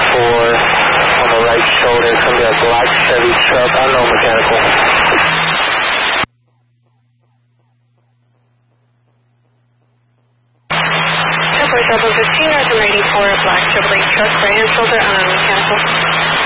on the right shoulder. It's going to be a black Chevy truck, unknown mechanical. 15, Roger 84, black Chevrolet truck, right hand shoulder, unknown mechanical.